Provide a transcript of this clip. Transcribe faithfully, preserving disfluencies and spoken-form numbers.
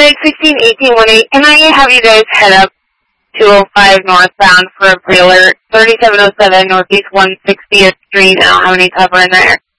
Flight sixteen eighteen one eight, can I have you guys head up two oh five northbound for a pre-alert, thirty-seven oh seven Northeast one sixtieth Street, I don't have any cover in there.